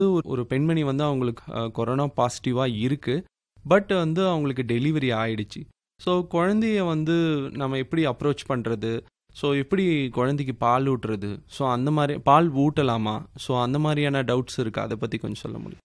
ஒரு பெண்மணி வந்து அவங்களுக்கு கொரோனா பாசிட்டிவாக இருக்குது. பட் வந்து அவங்களுக்கு டெலிவரி ஆயிடுச்சு. ஸோ குழந்தைய வந்து நம்ம எப்படி அப்ரோச் பண்ணுறது, ஸோ எப்படி குழந்தைக்கு பால் ஊட்டுறது, ஸோ அந்த மாதிரி பால் ஊட்டலாமா, ஸோ அந்த மாதிரியான டவுட்ஸ் இருக்குது. அதை பற்றி கொஞ்சம் சொல்ல முடியும்?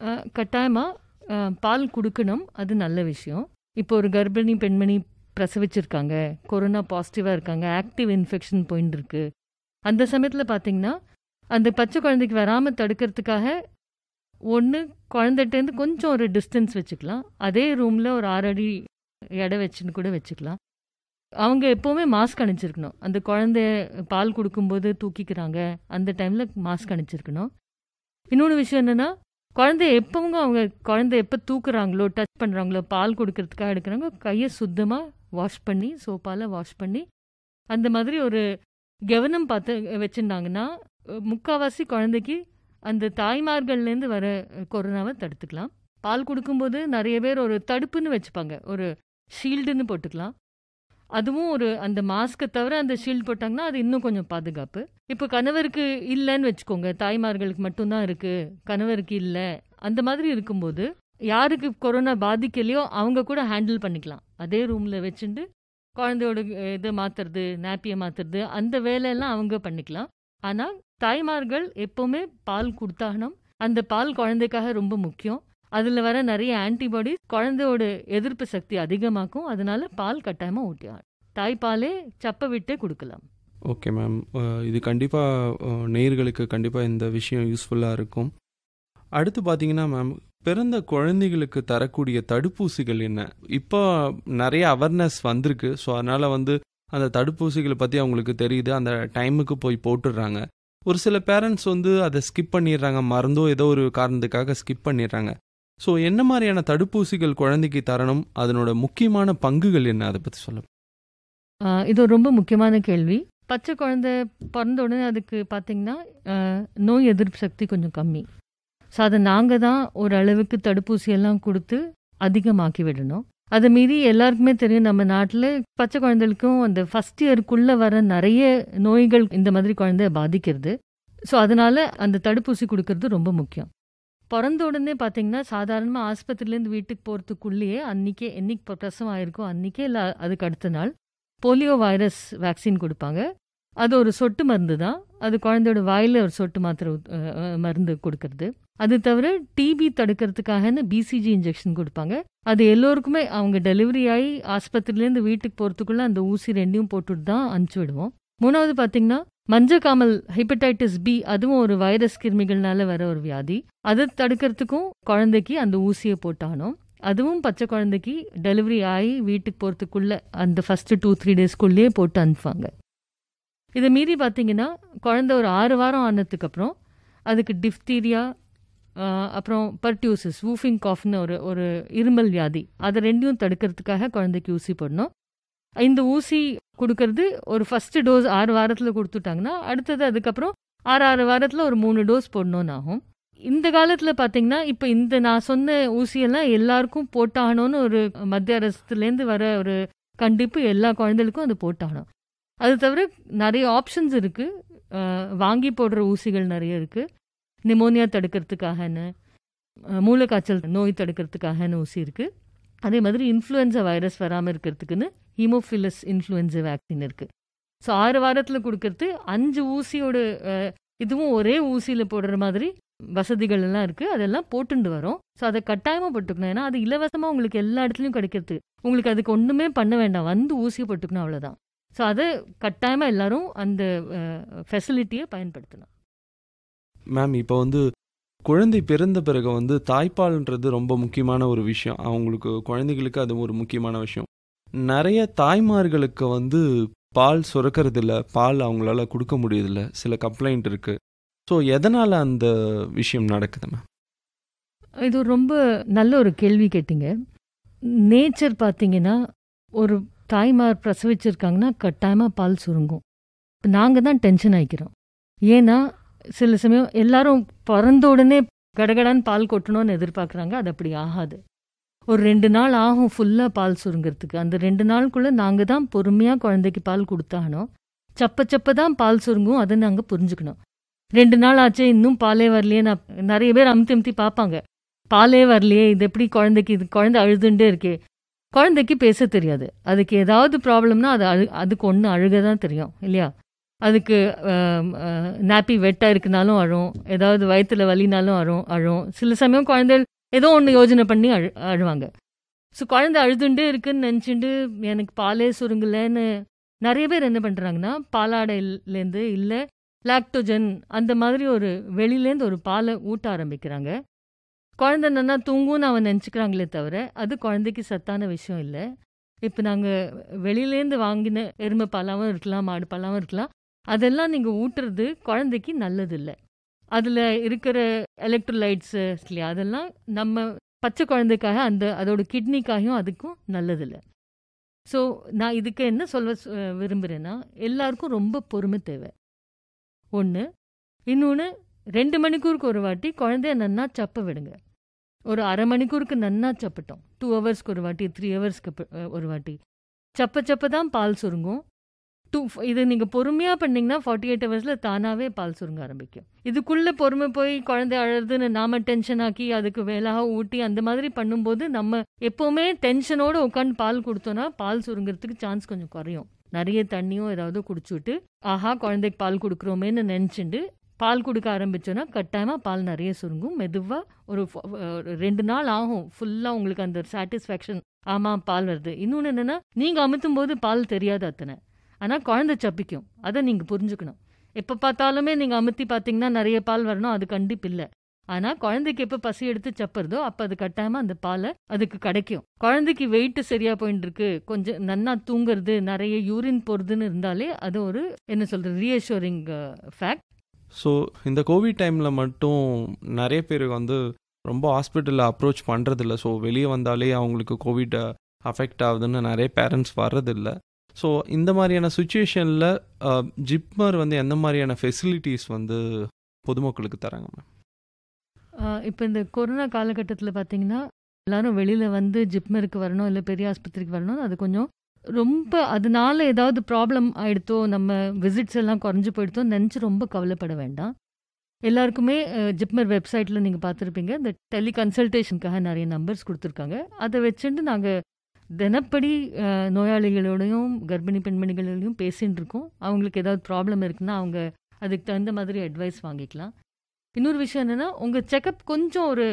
கட்டாயமாக பால் கொடுக்கணும், அது நல்ல விஷயம். இப்போ ஒரு கர்ப்பிணி பெண்மணி பிரசவிச்சிருக்காங்க, கொரோனா பாசிட்டிவாக இருக்காங்க, ஆக்டிவ் இன்ஃபெக்ஷன் போயின்னு இருக்கு. அந்த சமயத்தில் பார்த்தீங்கன்னா அந்த பச்சை குழந்தைக்கு வராமல் தடுக்கிறதுக்காக ஒன்று குழந்தைகிட்டேருந்து கொஞ்சம் ஒரு டிஸ்டன்ஸ் வச்சுக்கலாம். அதே ரூமில் ஒரு 6 அடி எடை வச்சுன்னு கூட வச்சுக்கலாம். அவங்க எப்போவுமே மாஸ்க் அணிச்சிருக்கணும். அந்த குழந்தைய பால் கொடுக்கும்போது தூக்கிக்கிறாங்க, அந்த டைமில் மாஸ்க் அணிச்சிருக்கணும். இன்னொன்று விஷயம் என்னென்னா, குழந்தைய எப்பவும் அவங்க குழந்தைய எப்போ தூக்குறாங்களோ, டச் பண்ணுறாங்களோ, பால் கொடுக்கறதுக்காக எடுக்கிறாங்க, கையை சுத்தமாக வாஷ் பண்ணி, சோப்பால் வாஷ் பண்ணி, அந்த மாதிரி ஒரு கவனம் பார்த்து வச்சுருந்தாங்கன்னா முக்கால்வாசி குழந்தைக்கு அந்த தாய்மார்கள்லேருந்து வர கொரோனாவை தடுத்துக்கலாம். பால் கொடுக்கும்போது நிறைய பேர் ஒரு தடுப்புன்னு வச்சுப்பாங்க, ஒரு ஷீல்டுன்னு போட்டுக்கலாம். அதுவும் ஒரு அந்த மாஸ்க்கை தவிர அந்த ஷீல்டு போட்டாங்கன்னா அது இன்னும் கொஞ்சம் பாதுகாப்பு. இப்போ கணவருக்கு இல்லைன்னு வச்சுக்கோங்க, தாய்மார்களுக்கு மட்டும்தான் இருக்குது, கணவருக்கு இல்லை, அந்த மாதிரி இருக்கும்போது யாருக்கு கொரோனா பாதிக்கலையோ அவங்க கூட ஹேண்டில் பண்ணிக்கலாம். அதே ரூமில் வச்சுட்டு குழந்தையோட இதை மாற்றுறது, நாப்பியை மாற்றுறது, அந்த வேலையெல்லாம் அவங்க பண்ணிக்கலாம். ஆனால் தாய்மார்கள் எப்போவுமே பால் கொடுத்தாகணும். அந்த பால் குழந்தைக்காக ரொம்ப முக்கியம். அதில் வர நிறைய ஆன்டிபாடிஸ் குழந்தையோட எதிர்ப்பு சக்தி அதிகமாக்கும். அதனால பால் கட்டாயமாக ஊட்டியாகும். தாய்ப்பாலே சப்பை விட்டே கொடுக்கலாம். ஓகே மேம், இது கண்டிப்பாக நேயர்களுக்கு கண்டிப்பாக இந்த விஷயம் யூஸ்ஃபுல்லாக இருக்கும். அடுத்து பார்த்தீங்கன்னா மேம், பிறந்த குழந்தைகளுக்கு தரக்கூடிய தடுப்பூசிகள் என்ன? இப்போ நிறைய அவேர்னஸ் வந்திருக்கு. ஸோ அதனால் வந்து அந்த தடுப்பூசிகளை பற்றி அவங்களுக்கு தெரியுது, அந்த டைமுக்கு போய் போட்டுடுறாங்க. ஒரு சில பேரண்ட்ஸ் வந்து அதை ஸ்கிப் பண்ணிடுறாங்க, மறந்தோ ஏதோ ஒரு காரணத்துக்காக ஸ்கிப் பண்ணிடுறாங்க. ஸோ என்ன மாதிரியான தடுப்பூசிகள் குழந்தைக்கு தரணும், அதனோட முக்கியமான பங்குகள் என்ன, அதை பற்றி சொல்ல? இது ரொம்ப முக்கியமான கேள்வி. பச்சை குழந்தை பிறந்த உடனே அதுக்கு பார்த்தீங்கன்னா நோய் எதிர்ப்பு சக்தி கொஞ்சம் கம்மி. ஸோ அதை நாங்கள் தான் ஓரளவுக்கு தடுப்பூசியெல்லாம் கொடுத்து அதிகமாக்கி விடணும். அதை மீறி எல்லாருக்குமே தெரியும், நம்ம நாட்டில் பச்சை குழந்தைகளுக்கும் அந்த ஃபஸ்ட் இயருக்குள்ளே வர நிறைய நோய்கள் இந்த மாதிரி குழந்தைய பாதிக்கிறது. ஸோ அதனால் அந்த தடுப்பூசி கொடுக்கறது ரொம்ப முக்கியம். பிறந்த உடனே பார்த்தீங்கன்னா சாதாரணமாக ஆஸ்பத்திரியிலேருந்து வீட்டுக்கு போகிறதுக்குள்ளேயே அன்றைக்கே என்னைக்கு பிரசவம் ஆயிருக்கோ அன்றைக்கே இல்லை அதுக்கு அடுத்த நாள் போலியோ வைரஸ் வேக்சின் கொடுப்பாங்க. அது ஒரு சொட்டு மருந்து தான். அது குழந்தையோட வாயில் ஒரு சொட்டு மாத்திரை மருந்து கொடுக்கறது. அது தவிர டிபி தடுக்கிறதுக்காகன்னு பிசிஜி இன்ஜெக்ஷன் கொடுப்பாங்க. அது எல்லோருக்குமே அவங்க டெலிவரி ஆகி ஆஸ்பத்திரியிலேருந்து வீட்டுக்கு போகிறதுக்குள்ளே அந்த ஊசி 2 போட்டுட்டு தான் அனுப்பிச்சி விடுவோம். 3வது பார்த்தீங்கன்னா மஞ்சக்காமல் ஹெப்படைட்டிஸ் பி, அதுவும் ஒரு வைரஸ் கிருமிகள்னால வர ஒரு வியாதி. அதை தடுக்கிறதுக்கும் குழந்தைக்கு அந்த ஊசியை போட்டாகணும். அதுவும் பச்சை குழந்தைக்கு டெலிவரி ஆகி வீட்டுக்கு போகிறதுக்குள்ளே அந்த ஃபஸ்ட்டு 2-3 டேஸ்க்குள்ளேயே போட்டு அனுப்புவாங்க. இதை மீறி பார்த்தீங்கன்னா குழந்தை ஒரு 6 வாரம் ஆனதுக்கப்புறம் அதுக்கு டிஃப்தீரியா, அப்புறம் பர்டியூசிஸ், வூஃபிங் காஃப்னு ஒரு இருமல் வியாதி, அதை 2 தடுக்கிறதுக்காக குழந்தைக்கு ஊசி போடணும். இந்த ஊசி கொடுக்கறது ஒரு ஃபஸ்ட்டு டோஸ் 6 வாரத்தில் கொடுத்துட்டாங்கன்னா அடுத்தது அதுக்கப்புறம் 6 வாரத்தில் ஒரு 3 டோஸ் போடணும்னு ஆகும். இந்த காலத்தில் பார்த்தீங்கன்னா இப்போ இந்த நான் சொன்ன ஊசியெல்லாம் எல்லாருக்கும் போட்டாகணும்னு ஒரு மத்திய அரசுலேருந்து வர ஒரு கண்டிப்பு, எல்லா குழந்தைகளுக்கும் அது போட்டாகணும். அது தவிர நிறைய ஆப்ஷன்ஸ் இருக்குது. வாங்கி போடுற ஊசிகள் நிறைய இருக்குது. நிமோனியா தடுக்கிறதுக்காகன்னு, மூளைக்காய்ச்சல் நோய் தடுக்கிறதுக்காகன்னு ஊசி இருக்குது. அதே மாதிரி இன்ஃப்ளூயன்சா வைரஸ் வராமல் இருக்கிறதுக்குன்னு ஹீமோஃபிலஸ் இன்ஃப்ளூயன்சா வேக்சின் இருக்குது. ஸோ 6 வாரத்தில் கொடுக்கறது 5 ஊசியோட இதுவும் ஒரே ஊசியில் போடுற மாதிரி வசதிகள் எல்லாம் இருக்குது. அதெல்லாம் போட்டுண்டு வரோம். ஸோ அதை கட்டாயமாக போட்டுக்கணும். ஏன்னா அது இலவசமாக உங்களுக்கு எல்லா இடத்துலையும் கிடைக்கிறது. உங்களுக்கு அதுக்கு ஒன்றுமே பண்ண வேண்டாம், வந்து ஊசியை போட்டுக்கணும், அவ்வளோதான். ஸோ அதை கட்டாயமாக எல்லாரும் அந்த ஃபெசிலிட்டியை பயன்படுத்தணும். மேம், இப்போ வந்து குழந்தை பிறந்த பிறகு வந்து தாய்ப்பால்ன்றது ரொம்ப முக்கியமான ஒரு விஷயம். அவங்களுக்கு குழந்தைகளுக்கு அது ஒரு முக்கியமான விஷயம். நிறைய தாய்மார்களுக்கு வந்து பால் சுரக்கிறதில்ல, பால் அவங்களால கொடுக்க முடியதில்ல, சில கம்ப்ளைண்ட் இருக்குது. ஸோ எதனால் அந்த விஷயம் நடக்குது மேம்? இது ரொம்ப நல்ல ஒரு கேள்வி கேட்டிங்க. நேச்சர் பார்த்தீங்கன்னா ஒரு தாய்மார் பிரசவிச்சிருக்காங்கன்னா கட்டாயமாக பால் சுருங்கும். நாங்கள் தான் டென்ஷன் ஆகிக்கிறோம். ஏன்னா சில சமயம் எல்லாரும் பிறந்த உடனே கடகடான்னு பால் கொட்டணும்னு எதிர்பார்க்குறாங்க. அது அப்படி ஆகாது. ஒரு 2 நாள் ஆகும் ஃபுல்லாக பால் சுருங்கிறதுக்கு. அந்த 2 நாளுக்குள்ளே நாங்கள் தான் பொறுமையாக குழந்தைக்கு பால் கொடுத்தாகணும். சப்ப தான் பால் சுருங்கும், அதை நாங்கள் புரிஞ்சுக்கணும். 2 நாள் ஆச்சு இன்னும் பாலே வரலையே. நான் நிறைய பேர் அமுத்தி அமுத்தி பார்ப்பாங்க, பாலே வரலையே, இது எப்படி குழந்தைக்கு, இது குழந்தை அழுதுண்டே இருக்கே. குழந்தைக்கு பேச தெரியாது. அதுக்கு ஏதாவது ப்ராப்ளம்னா அதுக்கு ஒன்று அழுக தான் தெரியும் இல்லையா. அதுக்கு நாப்பி வெட்டாக இருக்குனாலும் அழும், ஏதாவது வயிற்றுல வலினாலும் அழும். சில சமயம் குழந்தைகள் ஏதோ ஒன்று யோஜனை பண்ணி அழுவாங்க. ஸோ குழந்தை அழுதுண்டே இருக்குன்னு நினச்சிட்டு எனக்கு பாலே சுருங்கலைன்னு நிறைய பேர் என்ன பண்ணுறாங்கன்னா, பாலாடையிலேருந்து இல்லை லாக்டோஜன் அந்த மாதிரி ஒரு வெளியிலேருந்து ஒரு பாலை ஊட்ட ஆரம்பிக்கிறாங்க. குழந்தை நல்லா தூங்கும்னு அவன் நினச்சிக்கிறாங்களே தவிர அது குழந்தைக்கு சத்தான விஷயம் இல்லை. இப்போ நாங்கள் வெளியிலேருந்து வாங்கின எருமை பாலாகவும் இருக்கலாம், மாடு பாலாகவும் இருக்கலாம், அதெல்லாம் நீங்கள் ஊட்டுறது குழந்தைக்கு நல்லதில்லை. அதில் இருக்கிற எலக்ட்ரோலைட்ஸு இல்லையா, அதெல்லாம் நம்ம பச்சை குழந்தைக்காக அதோட கிட்னிக்காகவும் அதுக்கும் நல்லதில்லை. ஸோ நான் இதுக்கு என்ன சொல்ல விரும்புகிறேன்னா, எல்லாருக்கும் ரொம்ப பொறுமை தேவை ஒன்று. இன்னொன்று, 2 மணிக்கூருக்கு ஒரு வாட்டி குழந்தைய நன்னா சப்ப விடுங்க. ஒரு அரை மணிக்கூருக்கு நன்னா சப்பட்டோம், 2 ஹவர்ஸ்க்கு ஒரு வாட்டி, 3 ஹவர்ஸ்க்கு ஒரு வாட்டி சப்ப தான் பால் சுருங்கும். இது நீங்கள் பொறுமையாக பண்ணிங்கன்னா 48 ஹவர்ஸில் தானாகவே பால் சுருங்க ஆரம்பிக்கும். இதுக்குள்ளே பொறுமை போய் குழந்தை அழுதுன்னு நாம் டென்ஷன் ஆக்கி அதுக்கு வேலாக ஊட்டி அந்த மாதிரி பண்ணும்போது நம்ம எப்போவுமே டென்ஷனோடு உட்காந்து பால் கொடுத்தோன்னா பால் சுருங்கிறதுக்கு சான்ஸ் கொஞ்சம் குறையும். நிறைய தண்ணியும் ஏதாவது குடிச்சுட்டு ஆஹா குழந்தைக்கு பால் கொடுக்குறோமேன்னு நினச்சிட்டு பால் கொடுக்க ஆரம்பிச்சோன்னா கட்டாயமாக பால் நிறைய சுருங்கும். மெதுவாக ஒரு 2 நாள் ஆகும் ஃபுல்லாக உங்களுக்கு அந்த சாட்டிஸ்ஃபேக்ஷன், ஆமாம் பால் வருது. இன்னொன்று என்னென்னா, நீங்கள் அமுத்தும் போது பால் தெரியாது அத்தனை, ஆனால் குழந்தை சப்பிக்கும். அதை நீங்கள் புரிஞ்சுக்கணும். எப்போ பார்த்தாலுமே நீங்கள் அமுத்தி பார்த்தீங்கன்னா நிறைய பால் வரணும், அது கண்டிப்பு இல்லை. ஆனால் குழந்தைக்கு எப்போ பசி எடுத்து சப்புறதோ அப்போ அது கட்டாயமாக அந்த பாலை அதுக்கு கிடைக்கும். குழந்தைக்கு வெயிட்டு சரியாக போயின்னு இருக்கு, கொஞ்சம் நன்னா தூங்குறது, நிறைய யூரின் போகிறதுன்னு இருந்தாலே அது ஒரு என்ன சொல்கிறது ரீஅஷூரிங் ஃபேக்ட். ஸோ இந்த கோவிட் டைமில் மட்டும் நிறைய பேர் வந்து ரொம்ப ஹாஸ்பிட்டலில் அப்ரோச் பண்ணுறதில்ல. ஸோ வெளியே வந்தாலே அவங்களுக்கு கோவிட் அஃபெக்ட் ஆகுதுன்னு நிறைய பேரண்ட்ஸ் வர்றதில்ல. ஸோ இந்த மாதிரியான சுச்சுவேஷனில் ஜிப்மர் வந்து எந்த மாதிரியான ஃபெசிலிட்டிஸ் வந்து பொதுமக்களுக்கு தராங்க மேம்? இப்போ இந்த கொரோனா காலகட்டத்தில் பார்த்தீங்கன்னா எல்லாரும் வெளியில் வந்து ஜிப்மருக்கு வரணும் இல்லை பெரிய ஆஸ்பத்திரிக்கு வரணும், அது கொஞ்சம் ரொம்ப அதனால ஏதாவது ப்ராப்ளம் ஆகிடுத்தோ, நம்ம விசிட்ஸ் எல்லாம் குறைஞ்சி போயிடுத்தோ நினச்சி ரொம்ப கவலைப்பட வேண்டாம். எல்லாருக்குமே ஜிப்மர் வெப்சைட்டில் நீங்கள் பார்த்துருப்பீங்க, இந்த டெலி கன்சல்டேஷனுக்காக நிறைய நம்பர்ஸ் கொடுத்துருக்காங்க. அதை வச்சுட்டு நாங்கள் தினப்படி நோயாளிகளோடையும் கர்ப்பிணி பெண்மணிகளோடையும் பேசின்னு இருக்கோம். அவங்களுக்கு ஏதாவது ப்ராப்ளம் இருக்குன்னா அவங்க அதுக்கு தகுந்த மாதிரி அட்வைஸ் வாங்கிக்கலாம். இன்னொரு விஷயம் என்னென்னா, உங்கள் செக்கப் கொஞ்சம் ஒரு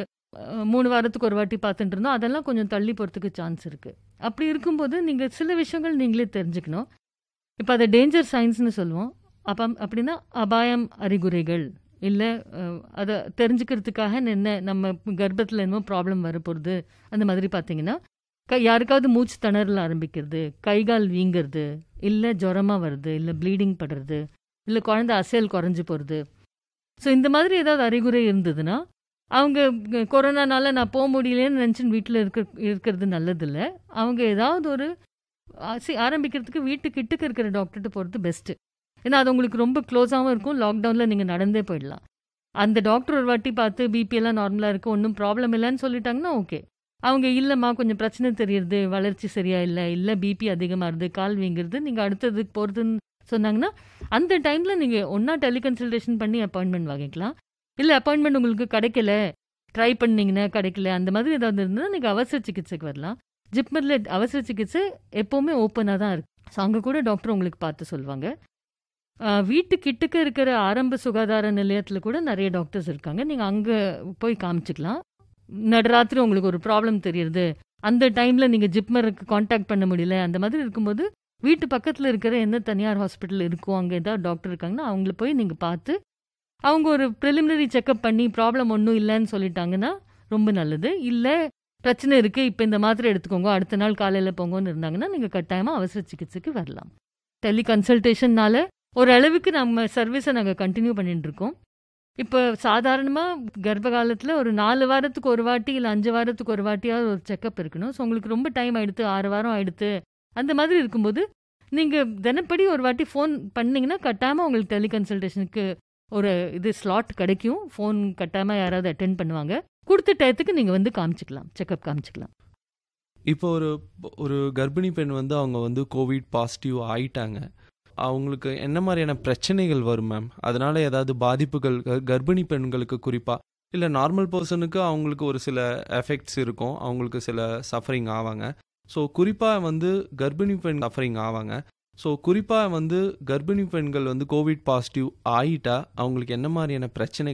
3 வாரத்துக்கு ஒரு வாட்டி பார்த்துட்டு இருந்தோம், அதெல்லாம் கொஞ்சம் தள்ளி போகிறதுக்கு சான்ஸ் இருக்குது. அப்படி இருக்கும்போது நீங்கள் சில விஷயங்கள் நீங்களே தெரிஞ்சுக்கணும். இப்போ அதை டேஞ்சர் சைன்ஸ்னு சொல்லுவோம். அப்படின்னா அபாயம் அறிகுறிகள் இல்லை, அதை தெரிஞ்சுக்கிறதுக்காக என்ன நம்ம கர்ப்பத்தில் என்னமோ ப்ராப்ளம் வரப்போகிறது அந்த மாதிரி பார்த்தீங்கன்னா, யாருக்காவது மூச்சு திணறல் ஆரம்பிக்கிறது, கைகால் வீங்கிறது, இல்லை ஜுரமாக வருது, இல்லை ப்ளீடிங் படுறது, இல்லை குழந்தை அசையல் குறைஞ்சி போகிறது. ஸோ இந்த மாதிரி ஏதாவது அறிகுறி இருந்ததுன்னா அவங்க கொரோனானால நான் போக முடியலேன்னு நினச்சின்னு வீட்டில் இருக்கிறது நல்லதில்லை. அவங்க ஏதாவது ஒரு ஆரம்பிக்கிறதுக்கு வீட்டுக்கிட்டக்கு இருக்கிற டாக்டர்கிட்ட போகிறது பெஸ்ட்டு. ஏன்னா அது உங்களுக்கு ரொம்ப க்ளோஸாகவும் இருக்கும். லாக்டவுனில் நீங்கள் நடந்தே போயிடலாம். அந்த டாக்டர் ஒரு வாட்டி பார்த்து பிபிஎல்லாம் நார்மலாக இருக்குது, ஒன்றும் ப்ராப்ளம் இல்லைன்னு சொல்லிட்டாங்கன்னா ஓகே. அவங்க இல்லைம்மா கொஞ்சம் பிரச்சனை தெரியுது, வளர்ச்சி சரியா இல்லை பிபி அதிகமாக இருது, கால் வீங்கிறது, நீங்கள் அடுத்ததுக்கு போகிறதுன்னு சொன்னாங்கன்னா அந்த டைமில் நீங்கள் ஒன்றா டெலிகன்சல்டேஷன் பண்ணி அப்பாயின்மெண்ட் வாங்கிக்கலாம். இல்லை அப்பாயின்மெண்ட் உங்களுக்கு கிடைக்கல, ட்ரை பண்ணிங்கன்னா கிடைக்கல, அந்த மாதிரி ஏதாவது இருந்ததுன்னா நீங்கள் அவசர சிகிச்சைக்கு வரலாம். ஜிப்மரில் அவசர சிகிச்சை எப்போவுமே ஓப்பனாக தான் இருக்குது. ஸோ அங்கே கூட டாக்டர் உங்களுக்கு பார்த்து சொல்லுவாங்க. வீட்டுக்கிட்டக்க இருக்கிற ஆரம்ப சுகாதார நிலையத்தில் கூட நிறைய டாக்டர்ஸ் இருக்காங்க, நீங்கள் அங்கே போய் காமிச்சிக்கலாம். நடராத்திரி உங்களுக்கு ஒரு ப்ராப்ளம் தெரியுது, அந்த டைமில் நீங்கள் ஜிப்மருக்கு காண்டாக்ட் பண்ண முடியல, அந்த மாதிரி இருக்கும்போது வீட்டு பக்கத்தில் இருக்கிற எந்த தனியார் ஹாஸ்பிட்டல் இருக்கோ அங்கே ஏதாவது டாக்டர் இருக்காங்கன்னா அவங்கள போய் நீங்கள் பார்த்து அவங்க ஒரு ப்ரிலிமினரி செக்கப் பண்ணி ப்ராப்ளம் ஒன்றும் இல்லைன்னு சொல்லிட்டாங்கன்னா ரொம்ப நல்லது. இல்லை பிரச்சனை இருக்குது, இப்போ இந்த மாத்திரை எடுத்துக்கோங்க, அடுத்த நாள் காலையில் போங்கன்னு இருந்தாங்கன்னா நீங்கள் கட்டாயமாக அவசர சிகிச்சைக்கு வரலாம். டெலி கன்சல்டேஷன்னால ஓரளவுக்கு நம்ம சர்வீஸை நாங்கள் கண்டினியூ பண்ணிட்டு இருக்கோம். இப்போ சாதாரணமாக கர்ப்ப காலத்தில் ஒரு 4 வாரத்துக்கு ஒரு வாட்டி இல்லை 5 வாரத்துக்கு ஒரு வாட்டியாவது ஒரு செக்கப் இருக்கணும். ஸோ உங்களுக்கு ரொம்ப டைம் ஆகிடுது, 6 வாரம் ஆகிடுது, அந்த மாதிரி இருக்கும்போது நீங்கள் தினப்படி ஒரு வாட்டி ஃபோன் பண்ணிங்கன்னா கட்டாயமாக உங்களுக்கு டெலி கன்சல்டேஷனுக்கு ஒரு ஸ்லாட் கிடைக்கும். ஃபோன் கட்டாயமாக யாராவது அட்டென்ட் பண்ணுவாங்க, கொடுத்த டயத்துக்கு நீங்கள் வந்து காமிச்சிக்கலாம், செக்கப் காமிச்சிக்கலாம். இப்போ ஒரு கர்ப்பிணி பெண் வந்து அவங்க வந்து கோவிட் பாசிட்டிவ் ஆயிட்டாங்க, அவங்களுக்கு என்ன மாதிரியான பிரச்சனைகள் வரும் மேம்? அதனால ஏதாவது பாதிப்புகள் கர்ப்பிணி பெண்களுக்கு குறிப்பா, இல்ல நார்மல் பர்சனுக்கு அவங்களுக்கு ஒரு சில எஃபெக்ட்ஸ் இருக்கும். அவங்களுக்கு சில சஃபரிங் ஆவாங்க. ஸோ குறிப்பா வந்து கர்ப்பிணி பெண் சஃபரிங் ஆவாங்க. ஸோ குறிப்பா வந்து கர்ப்பிணி பெண்கள் வந்து கோவிட் பாசிட்டிவ் ஆயிட்டா அவங்களுக்கு என்ன மாதிரியான பிரச்சனை